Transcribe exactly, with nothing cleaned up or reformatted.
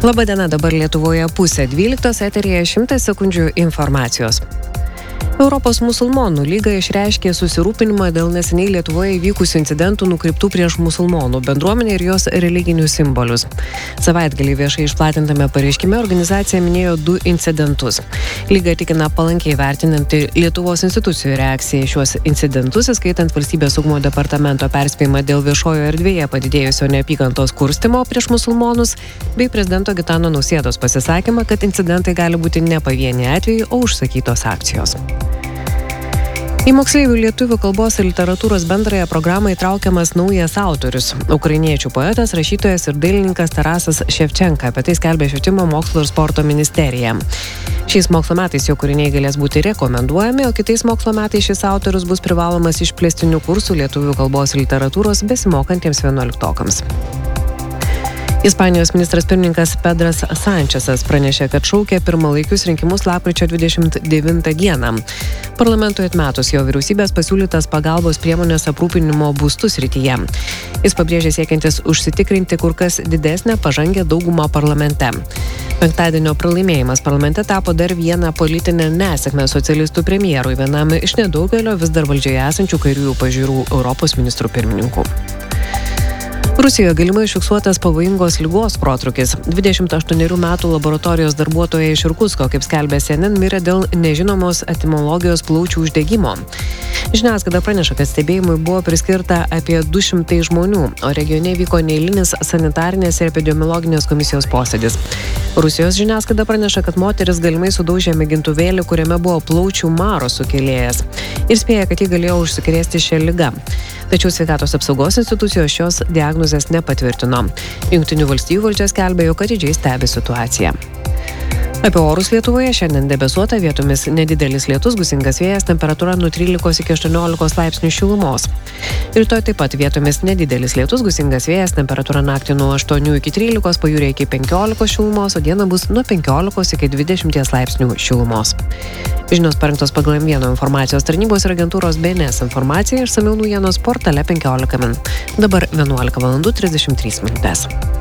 Labadiena, dabar Lietuvoje pusė dvyliktos, eteryje šimtas sekundžių informacijos. Europos musulmonų lyga išreiškė susirūpinimą dėl neseniai Lietuvoje įvykusių incidentų nukreiptų prieš musulmonų bendruomenę ir jos religinius simbolius. Savaitgalį viešai išplatintame pareiškime organizacija minėjo du incidentus. Lyga tikina palankiai vertinanti Lietuvos institucijų reakciją į šiuos incidentus, įskaitant Valstybės saugumo departamento perspėjimą dėl viešojo erdvėje padidėjusio neapykantos kurstymo prieš musulmonus, bei prezidento Gitano Nausėdos pasisakymą, kad incidentai gali būti ne pavieniai atvejai, o užsakytos akcijos. Į moksleivių lietuvių kalbos ir literatūros bendrąją programą įtraukiamas naujas autorius – ukrainiečių poetas, rašytojas ir dailininkas Tarasas Ševčenka. Apie tai skelbė Švietimo, mokslo ir sporto ministerija. Šiais mokslo metais jo kūriniai galės būti rekomenduojami, o kitais mokslo metais šis autorius bus privalomas išplėstinių kursų lietuvių kalbos ir literatūros besimokantiems vienuoliktokams. Ispanijos ministras pirmininkas Pedras Sančesas pranešė, kad šaukia pirmalaikius rinkimus lapkričio dvidešimt devintą dieną. Parlamentui atmetus jo vyriausybės pasiūlytas pagalbos priemonės aprūpinimo būstų srityje. Jis pabrėžė siekiantis užsitikrinti kur kas didesnę pažangę daugumą parlamente. Penktadienio pralaimėjimas parlamente tapo dar vieną politinę nesėkmę socialistų premjerui, vienam iš nedaugelio vis dar valdžioje esančių kairiųjų pažiūrų Europos ministrų pirmininkų. Rusijoje galimai užfiksuotas pavojingos ligos protrūkis. dvidešimt aštuonerių metų laboratorijos darbuotoja iš Irkutsko, kaip skelbė C N N, mirė dėl nežinomos etimologijos plaučių uždegimo. Žiniasklaida praneša, kad stebėjimui buvo priskirta apie du šimtai žmonių, o regione vyko neeilinis sanitarinės ir epidemiologinės komisijos posėdis. Rusijos žiniasklaida praneša, kad moteris galimai sudaužė mėgintuvėlį, kuriame buvo plaučių maro sukėlėjas, ir spėja, kad ji galėjo užsikrėsti šią ligą. Tačiau sveikatos apsaugos institucijos šios diagnozės nepatvirtino. Jungtinių valstijų valdžia skelbė, jog atidžiai stebi situaciją. Apie orus Lietuvoje šiandien debesuota, vietomis nedidelis lietus, gūsingas vėjas, temperatūra nuo trylikos iki aštuoniolikos laipsnių šilumos. Rytoj taip pat vietomis nedidelis lietus, gūsingas vėjas, temperatūra naktį nuo aštuonių iki trylikos, pajūryje iki penkiolikos šilumos, o dieną bus nuo penkiolikos iki dvidešimties laipsnių šilumos. Žinios parengtos pagal M vienas informacijos tarnybos ir agentūros B N S informaciją, išsamiau naujienos portale penkiolika min. Dabar vienuolika valandų trisdešimt trys minutės.